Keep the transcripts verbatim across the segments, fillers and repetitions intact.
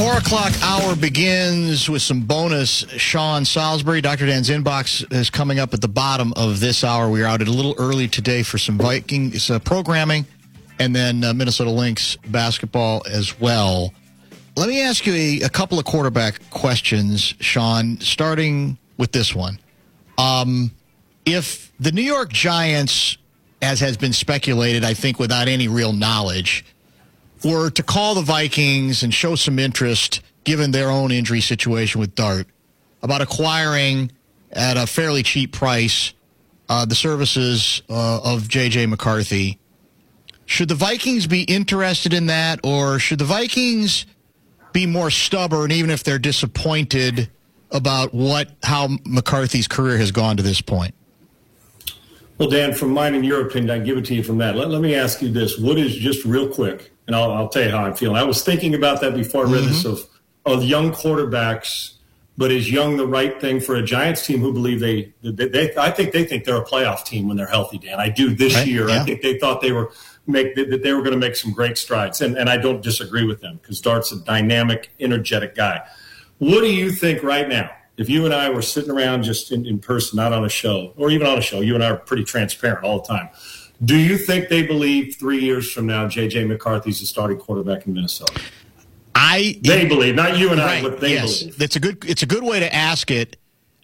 Four o'clock hour begins with some bonus Sean Salisbury. Doctor Dan's inbox is coming up at the bottom of this hour. We are out a little early today for some Vikings uh, programming and then uh, Minnesota Lynx basketball as well. Let me ask you a, a couple of quarterback questions, Sean, starting with this one. Um, if the New York Giants, as has been speculated, I think without any real knowledge, were to call the Vikings and show some interest, given their own injury situation with Dart, about acquiring at a fairly cheap price uh, the services uh, of J J McCarthy, should the Vikings be interested in that, or should the Vikings be more stubborn, even if they're disappointed about what how McCarthy's career has gone to this point? Well, Dan, from mine and your opinion, I give it to you from that. Let, let me ask you this. What is, just real quick, and I'll, I'll tell you how I'm feeling. I was thinking about that before I read mm-hmm. this of, of young quarterbacks, but is young the right thing for a Giants team who believe they, they, they I think they think they're a playoff team when they're healthy, Dan. I do this right. year. Yeah. I think they thought they were make that they were going to make some great strides, and, and I don't disagree with them because Dart's a dynamic, energetic guy. What do you think right now? If you and I were sitting around just in, in person, not on a show, or even on a show, you and I are pretty transparent all the time. Do you think they believe three years from now J J McCarthy's the starting quarterback in Minnesota? I They believe, not you and I, right, but they yes. believe. That's a good, it's a good way to ask it.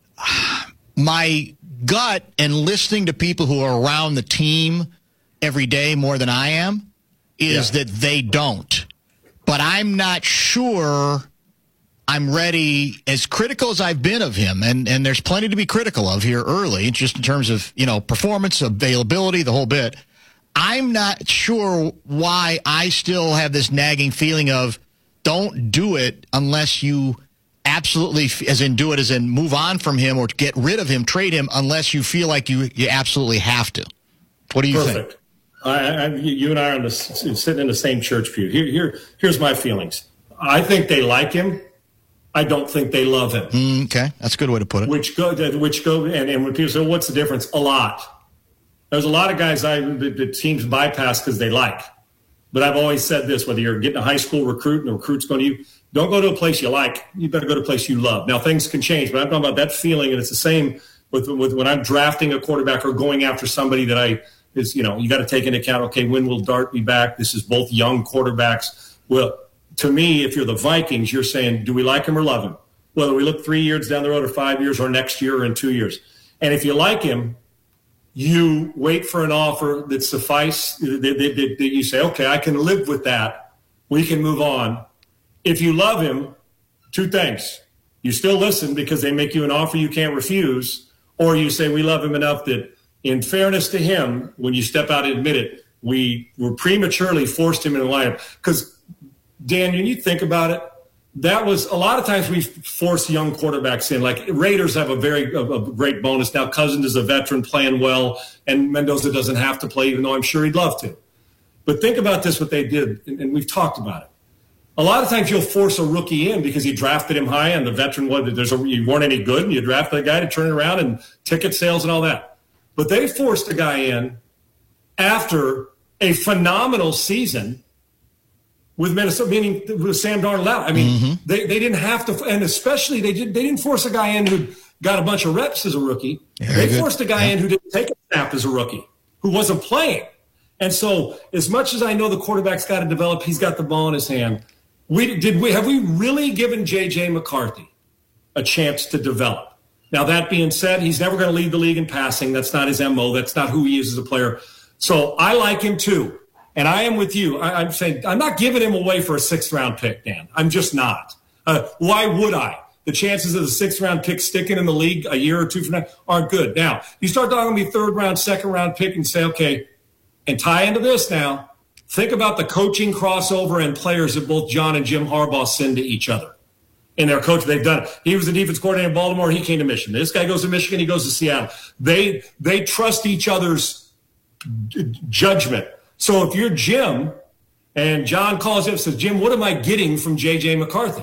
My gut, and listening to people who are around the team every day more than I am, is yeah. that they don't. But I'm not sure I'm ready, as critical as I've been of him, and, and there's plenty to be critical of here early, just in terms of, you know, performance, availability, the whole bit. I'm not sure why I still have this nagging feeling of don't do it unless you absolutely, as in do it as in move on from him or get rid of him, trade him, unless you feel like you, you absolutely have to. What do you Perfect. think? I, I, you and I are in the, sitting in the same church pew. Here, here, here's my feelings. I think they like him. I don't think they love him. Mm, okay, that's a good way to put it. Which go, which go, and, and when people say, "What's the difference?" A lot. There's a lot of guys I the, the teams bypass because they like. But I've always said this: whether you're getting a high school recruit and the recruit's going to you, don't go to a place you like. You better go to a place you love. Now things can change, but I'm talking about that feeling, and it's the same with with when I'm drafting a quarterback or going after somebody that I is, you know, you got to take into account. Okay, when will Dart be back? This is both young quarterbacks. Well. To me, if you're the Vikings, you're saying, do we like him or love him? Whether we look three years down the road or five years or next year or in two years. And if you like him, you wait for an offer that suffice, that, that, that, that you say, okay, I can live with that. We can move on. If you love him, two things. You still listen because they make you an offer you can't refuse, or you say, we love him enough that in fairness to him, when you step out and admit it, we were prematurely forced him in the lineup. Because Dan, when you think about it, that was a lot of times we force young quarterbacks in. Like Raiders have a very a, a great bonus now. Cousins is a veteran playing well, and Mendoza doesn't have to play, even though I'm sure he'd love to. But think about this, what they did, and, and we've talked about it. A lot of times you'll force a rookie in because you drafted him high, and the veteran was there's a, you weren't any good, and you drafted a guy to turn it around and ticket sales and all that. But they forced a guy in after a phenomenal season. With Minnesota, meaning with Sam Darnold out. I mean, mm-hmm. they, they didn't have to, and especially they did they didn't force a guy in who got a bunch of reps as a rookie. Very they good. forced a guy yeah. in who didn't take a snap as a rookie, who wasn't playing. And so, as much as I know the quarterback's got to develop, he's got the ball in his hand. We did we have we really given J J McCarthy a chance to develop? Now that being said, he's never going to lead the league in passing. That's not his M O. That's not who he is as a player. So I like him too. And I am with you. I, I'm saying I'm not giving him away for a sixth-round pick, Dan. I'm just not. Uh, why would I? The chances of the sixth-round pick sticking in the league a year or two from now aren't good. Now, you start talking to me third-round, second-round pick and say, okay, and tie into this now, think about the coaching crossover and players that both John and Jim Harbaugh send to each other. In their coach, they've done it. He was the defense coordinator in Baltimore. He came to Michigan. This guy goes to Michigan. He goes to Seattle. They, they trust each other's judgment. So if you're Jim and John calls you up and says, Jim, what am I getting from J J McCarthy?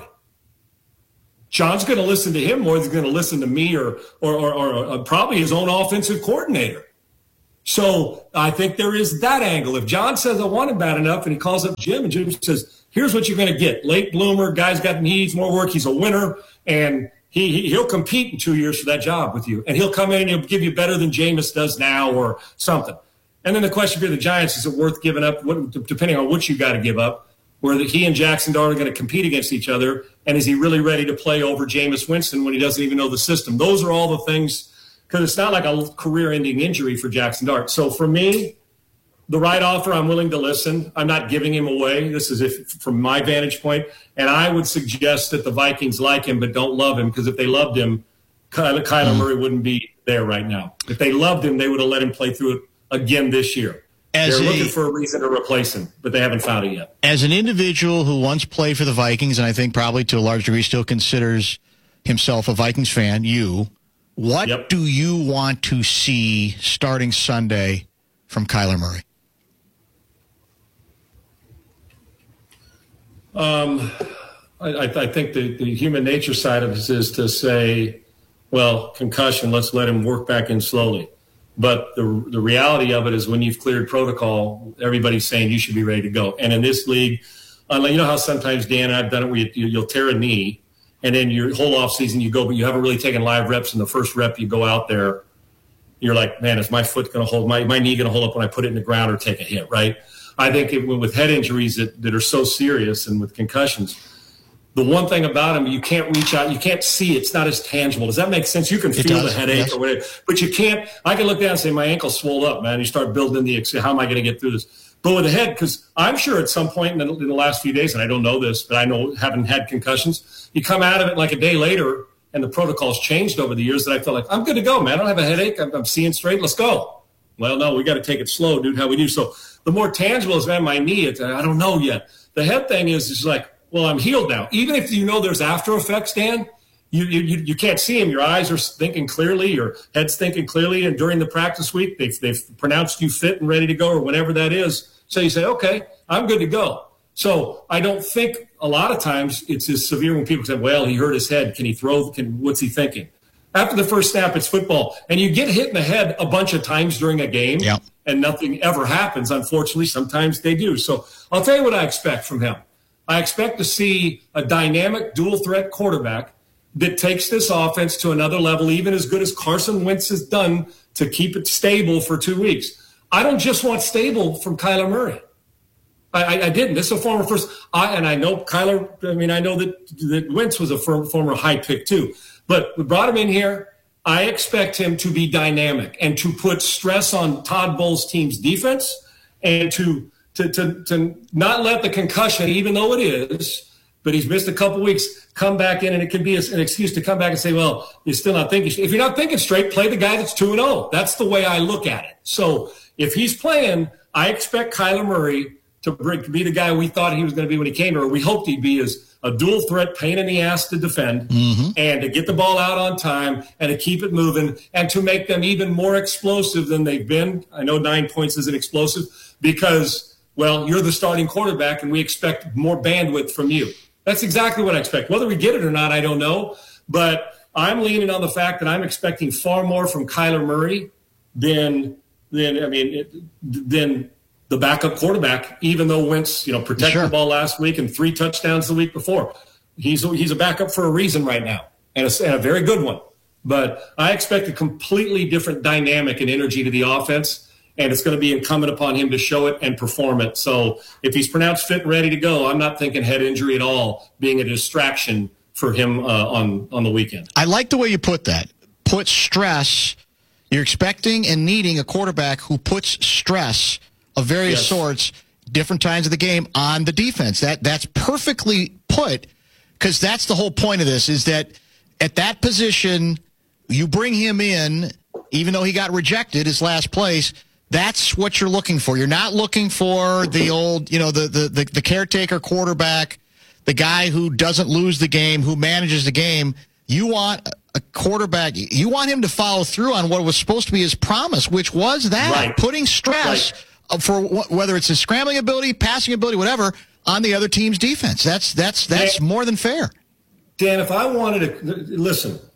John's going to listen to him more than he's going to listen to me or, or, or, or, or probably his own offensive coordinator. So I think there is that angle. If John says I want him bad enough and he calls up Jim and Jim says, here's what you're going to get. Late bloomer, guy's got needs, more work. He's a winner, and he, he, he'll compete in two years for that job with you. And he'll come in and he'll give you better than Jameis does now or something. And then the question for the Giants, is it worth giving up, what, depending on what you got to give up, where he and Jackson Dart are going to compete against each other, and is he really ready to play over Jameis Winston when he doesn't even know the system? Those are all the things, because it's not like a career-ending injury for Jackson Dart. So for me, the right offer, I'm willing to listen. I'm not giving him away. This is if from my vantage point. And I would suggest that the Vikings like him but don't love him, because if they loved him, Kyler, Kyler mm. Murray wouldn't be there right now. If they loved him, they would have let him play through it again this year. As They're a, looking for a reason to replace him, but they haven't found it yet. As an individual who once played for the Vikings, and I think probably to a large degree still considers himself a Vikings fan, you, what yep. do you want to see starting Sunday from Kyler Murray? Um, I, I think the, the human nature side of this is to say, well, concussion, let's let him work back in slowly. But the the reality of it is when you've cleared protocol, everybody's saying you should be ready to go. And in this league, unlike, you know how sometimes, Dan, and I've done it where you, you'll tear a knee, and then your whole off season you go, but you haven't really taken live reps. In the first rep you go out there, you're like, man, is my foot going to hold, my, my knee going to hold up when I put it in the ground or take a hit, right? I think it, with head injuries that, that are so serious and with concussions, the one thing about them, you can't reach out, you can't see, it's not as tangible. Does that make sense? You can feel the headache yes. or whatever, but you can't, I can look down and say, my ankle's swelled up, man. You start building the, how am I going to get through this? But with the head, because I'm sure at some point in the, in the last few days, and I don't know this, but I know haven't had concussions, you come out of it like a day later, and the protocol's changed over the years that I feel like, I'm good to go, man. I don't have a headache. I'm, I'm seeing straight. Let's go. Well, no, we got to take it slow, dude, how we do. So the more tangible is, man, my knee, it's, I don't know yet. The head thing is, is like, well, I'm healed now. Even if you know there's after effects, Dan, you, you you can't see them. Your eyes are thinking clearly, your head's thinking clearly, and during the practice week, they've, they've pronounced you fit and ready to go or whatever that is. So you say, okay, I'm good to go. So I don't think a lot of times it's as severe when people say, well, he hurt his head. Can he throw? Can, what's he thinking? After the first snap, it's football. And you get hit in the head a bunch of times during a game, yep. and nothing ever happens. Unfortunately, sometimes they do. So I'll tell you what I expect from him. I expect to see a dynamic dual-threat quarterback that takes this offense to another level, even as good as Carson Wentz has done to keep it stable for two weeks. I don't just want stable from Kyler Murray. I, I, I didn't. This is a former first. I, and I know Kyler, I mean, I know that, that Wentz was a firm, former high pick too. But we brought him in here. I expect him to be dynamic and to put stress on Todd Bowles' team's defense and to – To, to to not let the concussion, even though it is, but he's missed a couple weeks, come back in, and it can be an excuse to come back and say, well, you're still not thinking. If you're not thinking straight, play the guy that's two and oh. That's the way I look at it. So if he's playing, I expect Kyler Murray to, bring, to be the guy we thought he was going to be when he came here, or we hoped he'd be, as a dual threat, pain in the ass to defend, mm-hmm. and to get the ball out on time, and to keep it moving, and to make them even more explosive than they've been. I know nine points isn't explosive because – well, you're the starting quarterback, and we expect more bandwidth from you. That's exactly what I expect. Whether we get it or not, I don't know. But I'm leaning on the fact that I'm expecting far more from Kyler Murray than, than I mean, it, than the backup quarterback, even though Wentz, you know, protected sure. the ball last week and three touchdowns the week before. He's, he's a backup for a reason right now, and a, and a very good one. But I expect a completely different dynamic and energy to the offense. And it's going to be incumbent upon him to show it and perform it. So if he's pronounced fit and ready to go, I'm not thinking head injury at all being a distraction for him uh, on, on the weekend. I like the way you put that. Put stress. You're expecting and needing a quarterback who puts stress of various yes. sorts, different times of the game, on the defense. That That's perfectly put, because that's the whole point of this, is that at that position, you bring him in, even though he got rejected his last place, that's what you're looking for. You're not looking for the old, you know, the, the, the, the caretaker quarterback, the guy who doesn't lose the game, who manages the game. You want a quarterback. You want him to follow through on what was supposed to be his promise, which was that, right. putting stress right. for whether it's his scrambling ability, passing ability, whatever, on the other team's defense. That's that's that's Dan, more than fair. Dan, if I wanted to – listen –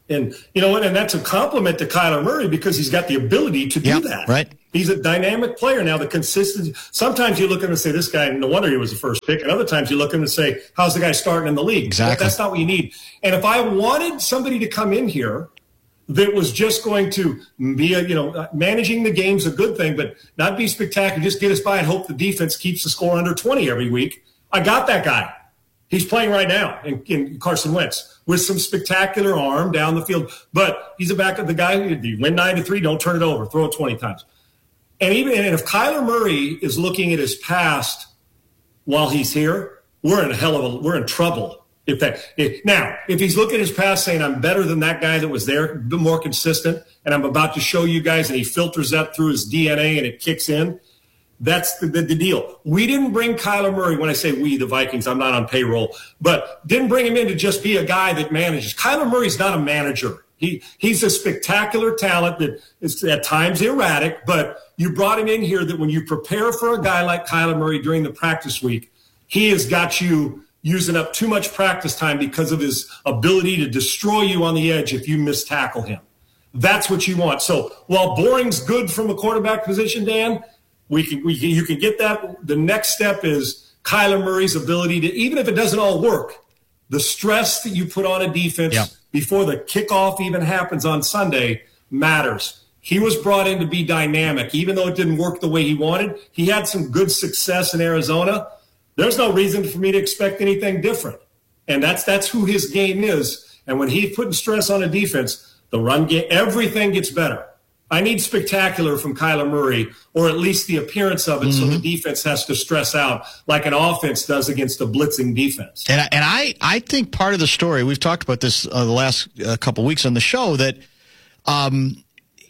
And you know what? And that's a compliment to Kyler Murray because he's got the ability to do yep, that. Right. He's a dynamic player. Now, the consistency, sometimes you look at him and say, this guy, no wonder he was the first pick. And other times you look at him and say, how's the guy starting in the league? Exactly. But that's not what you need. And if I wanted somebody to come in here that was just going to be, a, you know, managing the game's a good thing, but not be spectacular, just get us by and hope the defense keeps the score under twenty every week, I got that guy. He's playing right now in, in Carson Wentz with some spectacular arm down the field. But he's a backup. The guy, you win nine to three, don't turn it over. Throw it twenty times. And even and if Kyler Murray is looking at his past while he's here, we're in a hell of a we're in trouble. If that if, now, if he's looking at his past saying I'm better than that guy that was there, a bit more consistent, and I'm about to show you guys, and he filters that through his D N A and it kicks in, that's the, the, the deal. We didn't bring Kyler Murray. When I say we, the Vikings, I'm not on payroll, but didn't bring him in to just be a guy that manages. Kyler Murray's not a manager. He he's a spectacular talent that is at times erratic, but you brought him in here that when you prepare for a guy like Kyler Murray during the practice week, he has got you using up too much practice time because of his ability to destroy you on the edge if you mistackle him. That's what you want. So while boring's good from a quarterback position, Dan, we can, we can you can get that. The next step is Kyler Murray's ability to, even if it doesn't all work, the stress that you put on a defense yeah. before the kickoff even happens on Sunday matters. He was brought in to be dynamic. Even though it didn't work the way he wanted, he had some good success in Arizona. There's no reason for me to expect anything different. And that's that's who his game is. And when he's putting stress on a defense, the run game, everything gets better. I need spectacular from Kyler Murray, or at least the appearance of it, mm-hmm. so the defense has to stress out like an offense does against a blitzing defense. And I, and I, I think part of the story, we've talked about this uh, the last uh, couple weeks on the show, that um,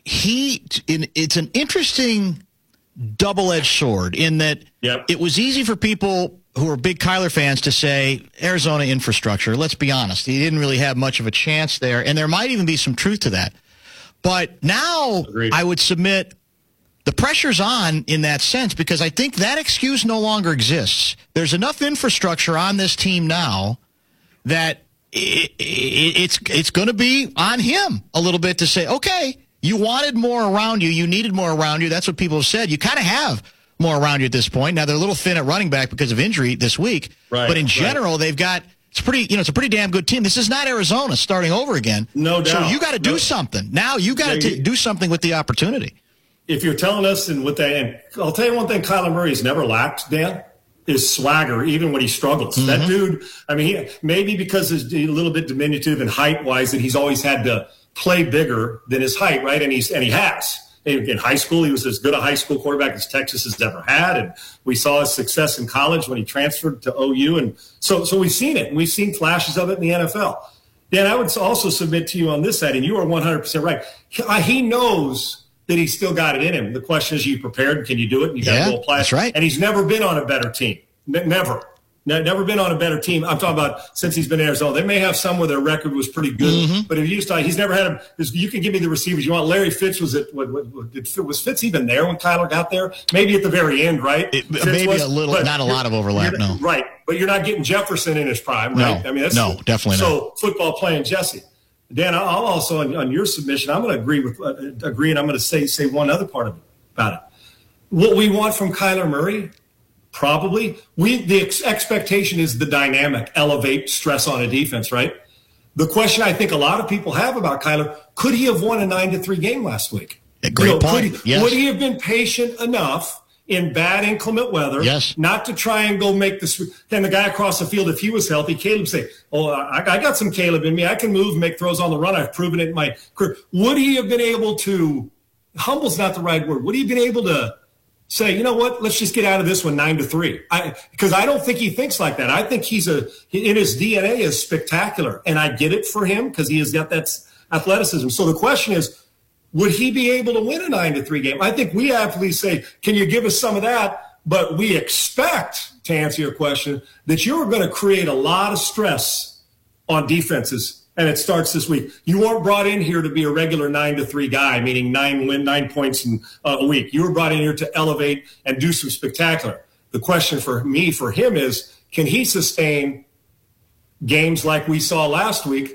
he in, it's an interesting double-edged sword in that yep. it was easy for people who are big Kyler fans to say Arizona infrastructure. Let's be honest. He didn't really have much of a chance there, and there might even be some truth to that. But now Agreed. I would submit the pressure's on in that sense because I think that excuse no longer exists. There's enough infrastructure on this team now that it, it, it's it's going to be on him a little bit to say, okay, you wanted more around you. You needed more around you. That's what people have said. You kind of have more around you at this point. Now, they're a little thin at running back because of injury this week. Right, but in general, right. they've got it's pretty, you know, it's a pretty damn good team. This is not Arizona starting over again. No doubt. So you got to do no. something. Now you got to yeah, do something with the opportunity. If you're telling us, and with that, and I'll tell you one thing Kyler Murray's never lacked, Dan, is swagger, even when he struggles. Mm-hmm. That dude, I mean, he, maybe because he's a little bit diminutive and height-wise that he's always had to play bigger than his height, right? And he's and he has. In, in high school, he was as good a high school quarterback as Texas has ever had, and we saw his success in college when he transferred to O U. And so, so we've seen it, and we've seen flashes of it in the N F L. Dan, I would also submit to you on this side, and you are one hundred percent right. He, he knows that he's still got it in him. The question is, are you prepared? Can you do it? And you got to yeah, go apply it. That's right. And he's never been on a better team. N- never. Never been on a better team. I'm talking about since he's been in Arizona. They may have some where their record was pretty good, mm-hmm. but if you just he's never had him. You can give me the receivers you want. Larry Fitz was it? What, what, what, was Fitz even there when Kyler got there? Maybe at the very end, right? It, maybe was, a little, not a lot of overlap. No, right. But you're not getting Jefferson in his prime, right? No, I mean, that's no, definitely so not. So football playing Jesse. Dan, I'll also on, on your submission. I'm going to agree with uh, agree, and I'm going to say say one other part of it about it. What we want from Kyler Murray. Probably. We the ex- expectation is the dynamic, elevate, stress on a defense, right? The question I think a lot of people have about Kyler, could he have won a nine to three game last week? A great you know, point. He, yes. Would he have been patient enough in bad inclement weather yes. not to try and go make this? Can the guy across the field, if he was healthy, Caleb say, oh, I, I got some Caleb in me. I can move, make throws on the run. I've proven it in my career. Would he have been able to, humble's not the right word, would he have been able to say, you know what, let's just get out of this one nine to three. I, because I don't think he thinks like that. I think he's a, in his D N A is spectacular. And I get it for him because he has got that athleticism. So the question is, would he be able to win a nine to three game? I think we aptly say, can you give us some of that? But we expect, to answer your question, that you're going to create a lot of stress on defenses. And it starts this week. You weren't brought in here to be a regular nine to three guy, meaning nine win, nine points in uh, a week. You were brought in here to elevate and do some spectacular. The question for me, for him is, can he sustain games like we saw last week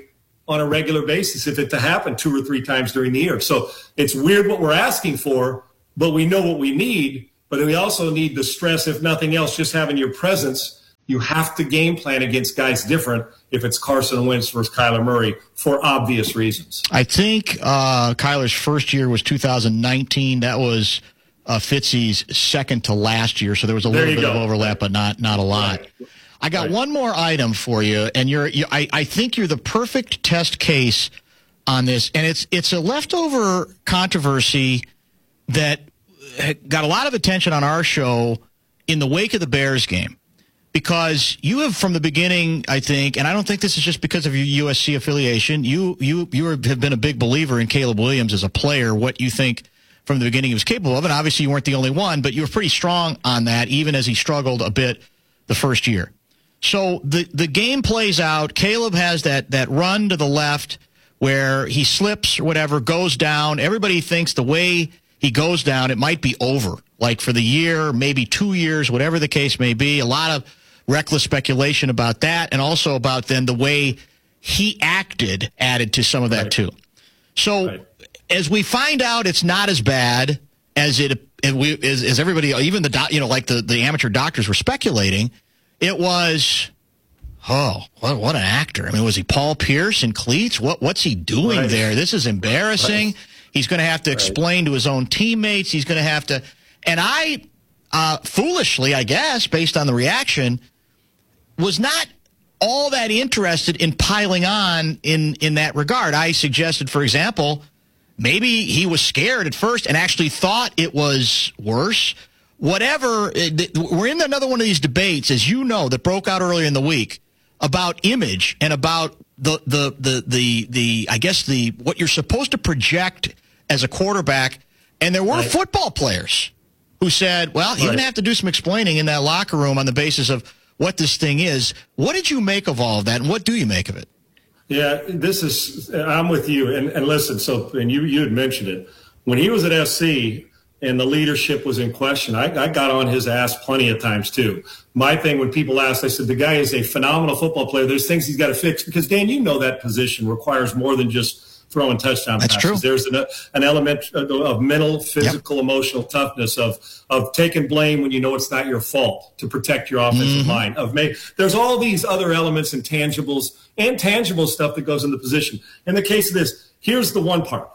on a regular basis if it to happen two or three times during the year. So it's weird what we're asking for, but we know what we need. But we also need the stress, if nothing else, just having your presence. You have to game plan against guys different if it's Carson Wentz versus Kyler Murray for obvious reasons. I think uh, Kyler's first year was two thousand nineteen. That was uh, Fitzy's second to last year, so there was a little bit go. of overlap, but not not a lot. Right. I got right. one more item for you, and you're you, I, I think you're the perfect test case on this, and it's it's a leftover controversy that got a lot of attention on our show in the wake of the Bears game. Because you have, from the beginning, I think, and I don't think this is just because of your U S C affiliation, you you you have been a big believer in Caleb Williams as a player, what you think from the beginning he was capable of. And obviously you weren't the only one, but you were pretty strong on that, even as he struggled a bit the first year. So the, the game plays out. Caleb has that, that run to the left where he slips or whatever, goes down. Everybody thinks the way he goes down, it might be over, like for the year, maybe two years, whatever the case may be. A lot of reckless speculation about that, and also about then the way he acted added to some of that right. too. So right. as we find out, it's not as bad as it as, we, as, as everybody, even the doc, you know, like the, the amateur doctors were speculating. It was, oh, what what an actor! I mean, was he Paul Pierce in cleats? What what's he doing right. there? This is embarrassing. Right. He's going to have to explain right. to his own teammates. He's going to have to, and I, uh, foolishly, I guess, based on the reaction, was not all that interested in piling on in, in that regard. I suggested, for example, maybe he was scared at first and actually thought it was worse. Whatever, we're in another one of these debates, as you know, that broke out earlier in the week about image and about the, the, the, the, the I guess, the what you're supposed to project as a quarterback. And there were right. football players who said, well, he's right. going to have to do some explaining in that locker room on the basis of what this thing is. What did you make of all of that, and what do you make of it? Yeah, this is, I'm with you. And, and listen, so, and you, you had mentioned it. When he was at S C and the leadership was in question, I, I got on his ass plenty of times too. My thing, when people asked, I said, the guy is a phenomenal football player. There's things he's got to fix, because, Dan, you know that position requires more than just throwing touchdown That's passes. True. There's an, an element of mental, physical, yep. emotional toughness, of of taking blame when you know it's not your fault, to protect your offensive mm-hmm. line. Of may, there's all these other elements and tangibles and tangible stuff that goes in the position. In the case of this, here's the one part.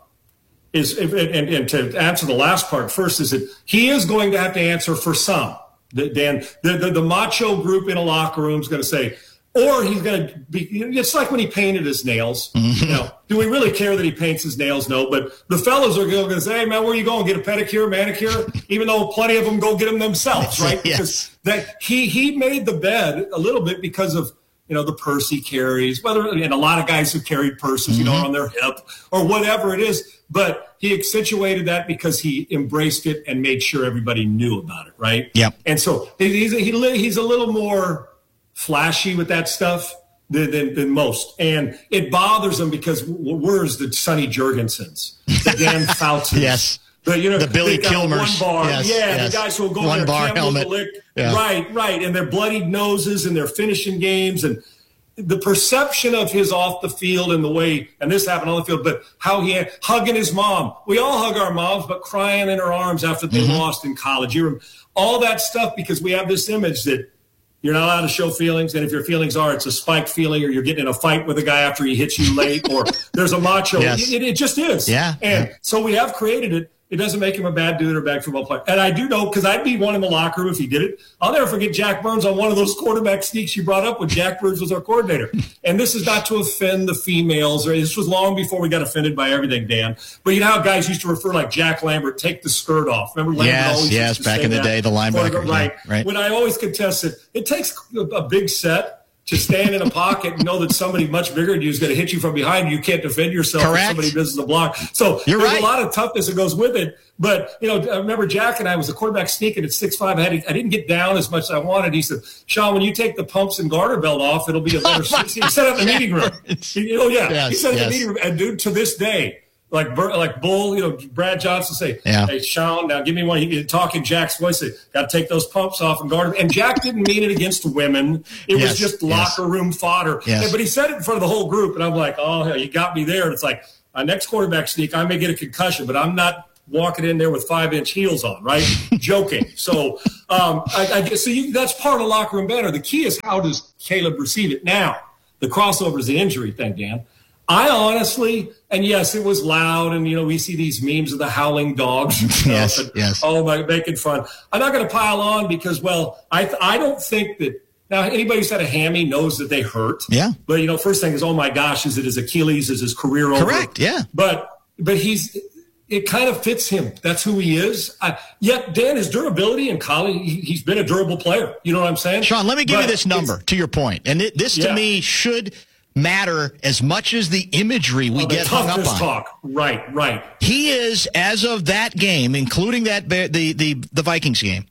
Is if, and, and to answer the last part first, is that he is going to have to answer for some. Dan, the, the, the macho group in a locker room is going to say, or he's going to be, it's like when he painted his nails. Mm-hmm. You know, do we really care that he paints his nails? No, but the fellas are going to say, hey, man, where are you going? Get a pedicure, manicure? Even though plenty of them go get them themselves, right? Yes. Because that he, he made the bed a little bit because of, you know, the purse he carries, whether, and a lot of guys who carried purses, mm-hmm. you know, on their hip or whatever it is. But he accentuated that because he embraced it and made sure everybody knew about it, right? Yep. And so he's, he, he's a little more flashy with that stuff than, than, than most. And it bothers him because where's the Sonny Jurgensens, the Dan Fouts, yes. the, you know, the Billy Kilmers, one bar, yes, yeah, yes. the guys who will go one there, bar helmet, yeah. right, right, and their bloodied noses and their finishing games and the perception of his off the field and the way, and this happened on the field, but how he had hugging his mom. We all hug our moms, but crying in her arms after they mm-hmm. lost in college. You all that stuff because we have this image that you're not allowed to show feelings, and if your feelings are, it's a spiked feeling, or you're getting in a fight with a guy after he hits you late, or there's a macho. Yes. It, it just is. Yeah. And yeah. so we have created it. It doesn't make him a bad dude or a bad football player. And I do know, because I'd be one in the locker room if he did it. I'll never forget Jack Burns on one of those quarterback sneaks you brought up when Jack Burns was our coordinator. And this is not to offend the females, or this was long before we got offended by everything, Dan. But you know how guys used to refer like Jack Lambert, take the skirt off. Remember Lambert yes, always yes, used to back say in the that. day, the linebacker. Right. Yeah, right. When I always contested, it takes a big set to stand in a pocket and know that somebody much bigger than you is going to hit you from behind. You can't defend yourself Correct. if somebody misses the block. So You're there's right. a lot of toughness that goes with it. But, you know, I remember Jack and I was a quarterback sneaking at six five. I, had to, I didn't get down as much as I wanted. He said, Sean, when you take the pumps and garter belt off, it'll be a better – he said it in the meeting room. He, oh, yeah. Yes, he said it yes. in the meeting room. And, dude, to this day, like like Bull, you know, Brad Johnson say, yeah. hey, Sean, now give me one. He talk in Jack's voice, say, got to take those pumps off and guard him. And Jack didn't mean it against women. It yes, was just locker yes. room fodder. Yes. And, but he said it in front of the whole group, and I'm like, oh, hell, you got me there. And it's like, my next quarterback sneak, I may get a concussion, but I'm not walking in there with five-inch heels on, right? Joking. So um, I, I guess so you, that's part of locker room banter. The key is how does Caleb receive it now? The crossover is the injury thing, Dan. I honestly, and yes, it was loud, and, you know, we see these memes of the howling dogs. yes, and, yes. Oh, my, making fun. I'm not going to pile on because, well, I th- I don't think that – now, anybody who's had a hammy knows that they hurt. Yeah. But, you know, first thing is, oh, my gosh, is it his Achilles? Is his career over? Correct, yeah. But but he's – it kind of fits him. That's who he is. I, yet, Dan, his durability in college, he, he's been a durable player. You know what I'm saying? Sean, let me give but you this number to your point. And it, this, yeah. to me, should matter as much as the imagery we oh, get hung up on. Talk. Right, right. He is, as of that game, including that the, the, the Vikings game,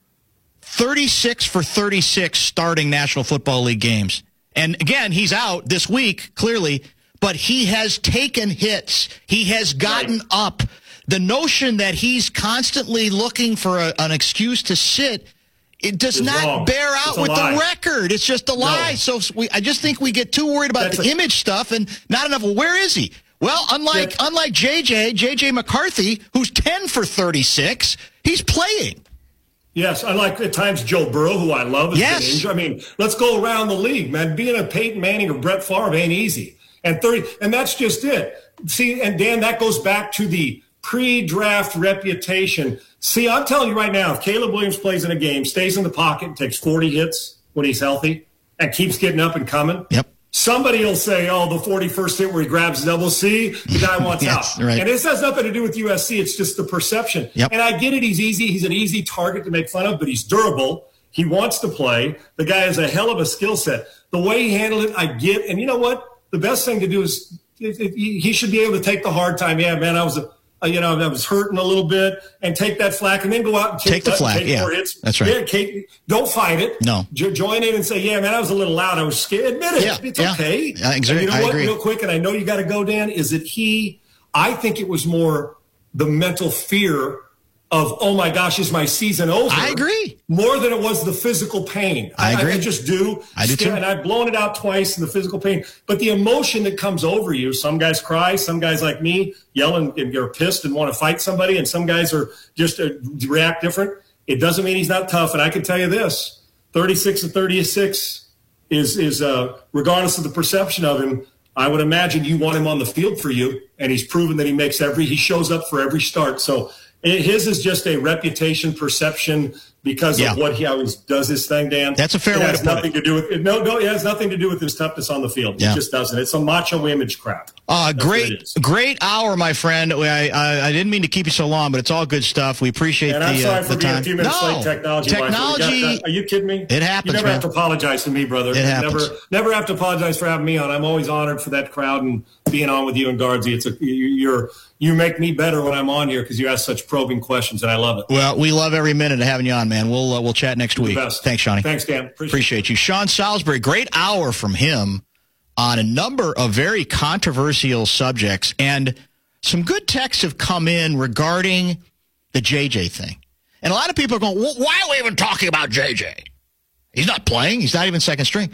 thirty-six for thirty-six starting National Football League games. And, again, he's out this week, clearly, but he has taken hits. He has gotten right. up. The notion that he's constantly looking for a, an excuse to sit, it does it's not wrong. bear out it's with lie. the record. It's just a lie. No. So we, I just think we get too worried about That's the a- image stuff and not enough. Well, where is he? Well, unlike yeah. unlike J J, J J McCarthy, who's ten for thirty-six, he's playing. Yes, I like at times Joe Burrow, who I love. Is yes. I mean, let's go around the league, man. Being a Peyton Manning or Brett Favre ain't easy. And thirty, and that's just it. See, and Dan, that goes back to the pre-draft reputation. See, I'm telling you right now, if Caleb Williams plays in a game, stays in the pocket, takes forty hits when he's healthy, and keeps getting up and coming, yep. somebody will say, oh, the forty-first hit where he grabs double C, the guy wants yes, out. Right. And this has nothing to do with U S C. It's just the perception. Yep. And I get it. He's easy. He's an easy target to make fun of, but he's durable. He wants to play. The guy has a hell of a skill set. The way he handled it, I get. And you know what? The best thing to do is he should be able to take the hard time. Yeah, man, I was, a, you know, I was hurting a little bit, and take that flack, and then go out and take the flack. Take yeah, more hits. That's right. Yeah, Kate, don't fight it. No, jo- join in and say, yeah, man, I was a little loud. I was scared. Admit it. Yeah, it's yeah. okay. I, exactly. You know I what? agree. Real quick, and I know you got to go, Dan. Is that he? I think it was more the mental fear of, oh my gosh, is my season over? I agree. More than it was the physical pain. I, I agree. I, I just do. I do too. And I've blown it out twice in the physical pain. But the emotion that comes over you, some guys cry, some guys like me yell and, and get pissed and want to fight somebody, and some guys are just uh, react different. It doesn't mean he's not tough. And I can tell you this, thirty-six and thirty-six is, is uh, regardless of the perception of him, I would imagine you want him on the field for you, and he's proven that he makes every, he shows up for every start. So his is just a reputation perception because yeah. of what he always does his thing, Dan. That's a fair it way has to put nothing it. to do with it. No, no, it has nothing to do with his toughness on the field. Yeah. It just doesn't. It's a macho image crap. Uh, great, great hour, my friend. I, I I didn't mean to keep you so long, but it's all good stuff. We appreciate and the, I'm sorry uh, for the being time. a few minutes no. late technology. Technology. Are you kidding me? It happens, You never man. have to apologize to me, brother. It happens. Never, never have to apologize for having me on. I'm always honored for that crowd and being on with you and Guardsy. It's a you're you make me better when I'm on here because you ask such probing questions, and I love it. Well, we love every minute of having you on, man. We'll uh, we'll chat next week. Best. Thanks, Shawnee. Thanks, Dan. Appreciate, Appreciate you. Sean Salisbury, great hour from him on a number of very controversial subjects, and some good texts have come in regarding the J J thing. And a lot of people are going, well, why are we even talking about J J? He's not playing. He's not even second string.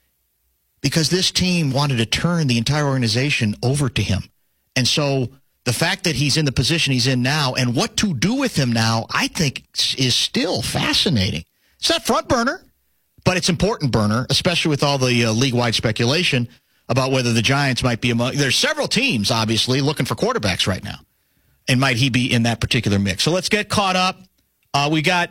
Because this team wanted to turn the entire organization over to him. And so the fact that he's in the position he's in now and what to do with him now, I think is still fascinating. It's not front burner, but it's important burner, especially with all the uh, league-wide speculation about whether the Giants might be among. There's several teams, obviously, looking for quarterbacks right now. And might he be in that particular mix? So let's get caught up. Uh, we got,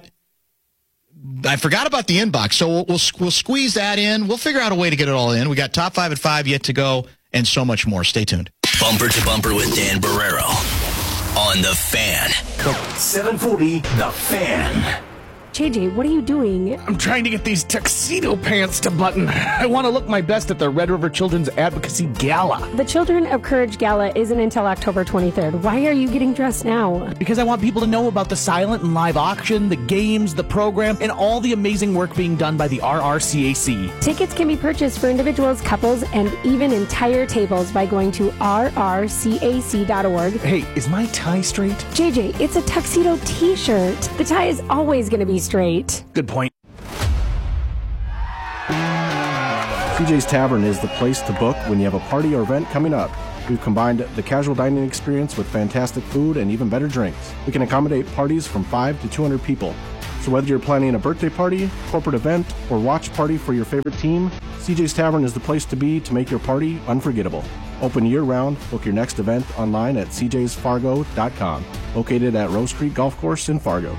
I forgot about the inbox, so we'll, we'll, we'll squeeze that in. We'll figure out a way to get it all in. We got top five at five yet to go and so much more. Stay tuned. Bumper to Bumper with Dan Barreiro on The Fan. seven forty, The Fan. J J, what are you doing? I'm trying to get these tuxedo pants to button. I want to look my best at the Red River Children's Advocacy Gala. The Children of Courage Gala isn't until October twenty-third. Why are you getting dressed now? Because I want people to know about the silent and live auction, the games, the program, and all the amazing work being done by the R R C A C. Tickets can be purchased for individuals, couples, and even entire tables by going to r r c a c dot org. Hey, is my tie straight? J J, it's a tuxedo t-shirt. The tie is always going to be straight. Good point. C J's Tavern is the place to book when you have a party or event coming up. We've combined the casual dining experience with fantastic food and even better drinks. We can accommodate parties from five to two hundred people. So whether you're planning a birthday party, corporate event, or watch party for your favorite team, C J's Tavern is the place to be to make your party unforgettable. Open year-round, book your next event online at c j's fargo dot com, located at Rose Creek Golf Course in Fargo.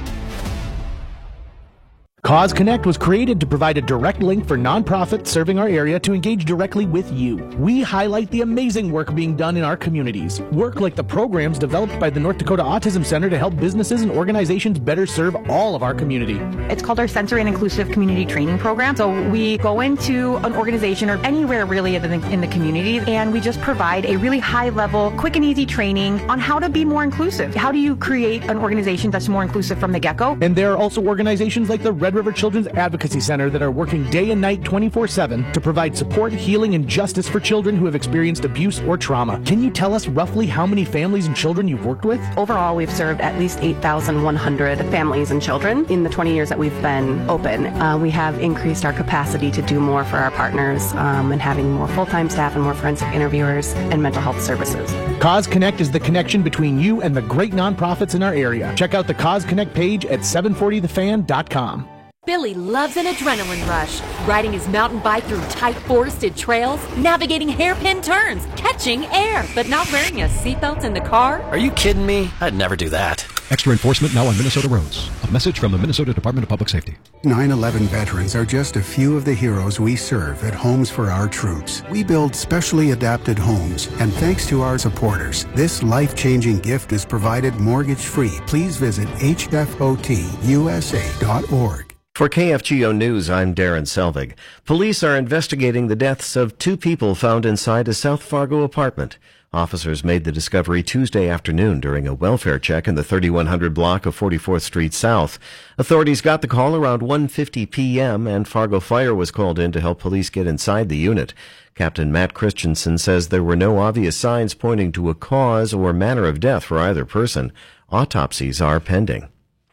Cause Connect was created to provide a direct link for nonprofits serving our area to engage directly with you. We highlight the amazing work being done in our communities. Work like the programs developed by the North Dakota Autism Center to help businesses and organizations better serve all of our community. It's called our Sensory and Inclusive Community Training Program. So we go into an organization or anywhere really in the, in the community, and we just provide a really high level, quick and easy training on how to be more inclusive. How do you create an organization that's more inclusive from the get-go? And there are also organizations like the Red River Children's Advocacy Center that are working day and night twenty-four seven to provide support, healing, and justice for children who have experienced abuse or trauma. Can you tell us roughly how many families and children you've worked with? Overall, we've served at least eight thousand one hundred families and children in the twenty years that we've been open. Uh, we have increased our capacity to do more for our partners um, and having more full-time staff and more forensic interviewers and mental health services. Cause Connect is the connection between you and the great nonprofits in our area. Check out the Cause Connect page at seven forty the fan dot com. Billy loves an adrenaline rush, riding his mountain bike through tight forested trails, navigating hairpin turns, catching air, but not wearing a seatbelt in the car. Are you kidding me? I'd never do that. Extra enforcement now on Minnesota roads. A message from the Minnesota Department of Public Safety. nine eleven veterans are just a few of the heroes we serve at Homes for Our Troops. We build specially adapted homes, and thanks to our supporters, this life-changing gift is provided mortgage-free. Please visit h f o t u s a dot org. For K F G O News, I'm Darren Selvig. Police are investigating the deaths of two people found inside a South Fargo apartment. Officers made the discovery Tuesday afternoon during a welfare check in the thirty-one hundred block of forty-fourth Street South. Authorities got the call around one fifty p.m. and Fargo Fire was called in to help police get inside the unit. Captain Matt Christensen says there were no obvious signs pointing to a cause or manner of death for either person. Autopsies are pending.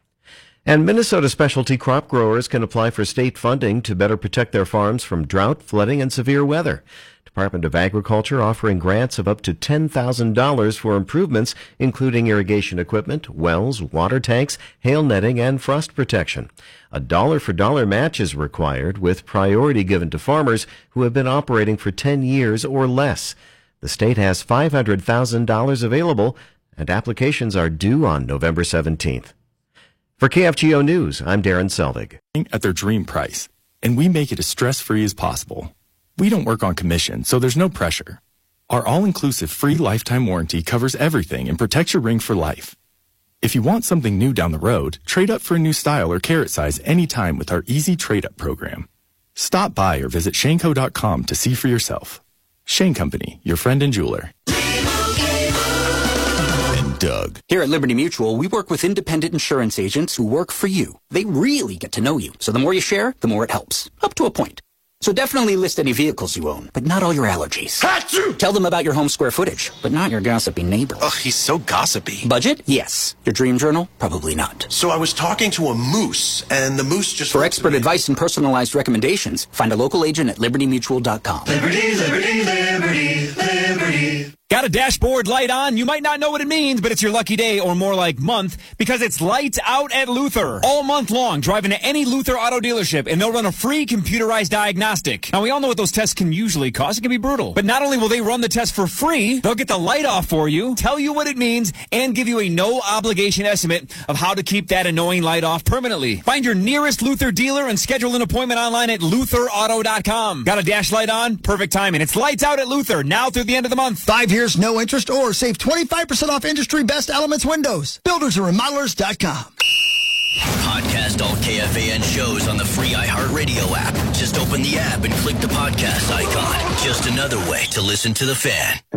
And Minnesota specialty crop growers can apply for state funding to better protect their farms from drought, flooding, and severe weather. Department of Agriculture offering grants of up to ten thousand dollars for improvements, including irrigation equipment, wells, water tanks, hail netting, and frost protection. A dollar-for-dollar match is required, with priority given to farmers who have been operating for ten years or less. The state has five hundred thousand dollars available, and applications are due on November seventeenth. For K F G O News, I'm Darren Selvig. At their dream price, and we make it as stress-free as possible. We don't work on commission, so there's no pressure. Our all-inclusive free lifetime warranty covers everything and protects your ring for life. If you want something new down the road, trade up for a new style or carrot size anytime with our easy trade-up program. Stop by or visit Shaneco dot com to see for yourself. Shane Company, your friend and jeweler. Doug. Here at Liberty Mutual, we work with independent insurance agents who work for you. They really get to know you. So the more you share, the more it helps. Up to a point. So definitely list any vehicles you own, but not all your allergies. Achoo! Tell them about your home square footage, but not your gossipy neighbor. Ugh, he's so gossipy. Budget? Yes. Your dream journal? Probably not. So I was talking to a moose, and the moose just... For expert advice and personalized recommendations, find a local agent at liberty mutual dot com. Liberty, liberty, liberty, liberty. Got a dashboard light on? You might not know what it means, but it's your lucky day, or more like month, because it's lights out at Luther. All month long, drive into any Luther auto dealership, and they'll run a free computerized diagnostic. Now, we all know what those tests can usually cost. It can be brutal. But not only will they run the test for free, they'll get the light off for you, tell you what it means, and give you a no-obligation estimate of how to keep that annoying light off permanently. Find your nearest Luther dealer and schedule an appointment online at luther auto dot com. Got a dash light on? Perfect timing. It's lights out at Luther, now through the end of the month. Five years, no interest, or save twenty-five percent off industry best elements windows. builders and remodelers dot com. Podcast all K F A N shows on the free iHeartRadio app. Just open the app and click the podcast icon. Just another way to listen to The Fan.